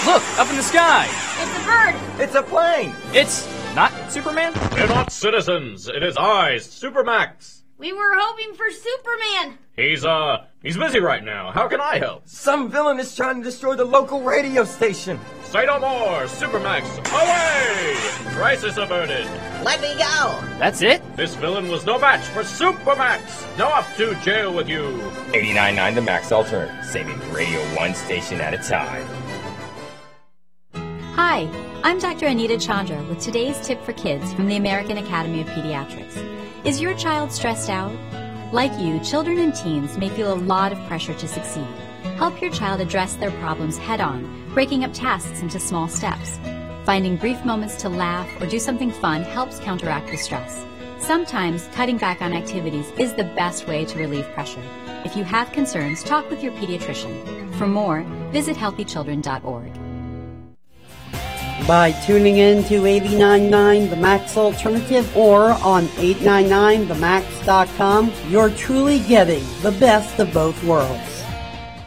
Look, up in the sky! It's a bird! It's a plane! It's not Superman? They're not citizens. It is I, Supermax. We were hoping for Superman! He's busy right now. How can I help? Some villain is trying to destroy the local radio station. Say no more, Supermax. Away! Crisis averted. Let me go! That's it? This villain was no match for Supermax. Now off to jail with you. 89.9 The Max Alternative, saving radio one station at a time. Hi, I'm Dr. Anita Chandra with today's tip for kids from the American Academy of Pediatrics. Is your child stressed out? Like you, children and teens may feel a lot of pressure to succeed. Help your child address their problems head-on, breaking up tasks into small steps. Finding brief moments to laugh or do something fun helps counteract the stress. Sometimes cutting back on activities is the best way to relieve pressure. If you have concerns, talk with your pediatrician. For more, visit healthychildren.org. By tuning in to 89.9 The Max Alternative or on 899themax.com, you're truly getting the best of both worlds.